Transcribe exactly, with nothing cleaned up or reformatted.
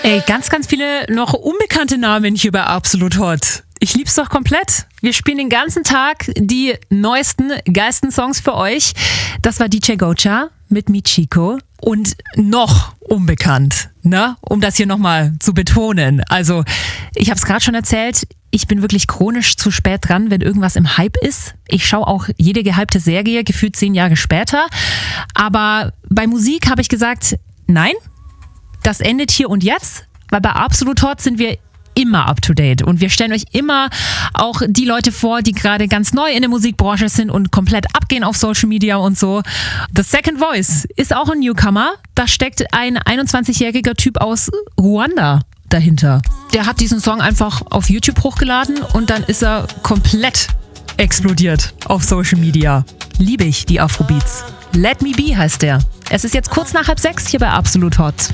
Ey, ganz, ganz viele noch unbekannte Namen hier bei Absolut Hot. Ich lieb's doch komplett. Wir spielen den ganzen Tag die neuesten, geilsten Songs für euch. Das war D J Gocha mit Michiko und noch unbekannt, ne? Um das hier nochmal zu betonen. Also, ich habe es gerade schon erzählt, ich bin wirklich chronisch zu spät dran, wenn irgendwas im Hype ist. Ich schaue auch jede gehypte Serie, gefühlt zehn Jahre später. Aber bei Musik habe ich gesagt, nein, das endet hier und jetzt, weil bei Absolut Hot sind wir immer up to date und wir stellen euch immer auch die Leute vor, die gerade ganz neu in der Musikbranche sind und komplett abgehen auf Social Media und so. The Second Voice ist auch ein Newcomer. Da steckt ein einundzwanzigjähriger Typ aus Ruanda dahinter. Der hat diesen Song einfach auf YouTube hochgeladen und dann ist er komplett explodiert auf Social Media. Liebe ich die Afrobeats. Let Me Be heißt der. Es ist jetzt kurz nach halb sechs hier bei Absolut Hot.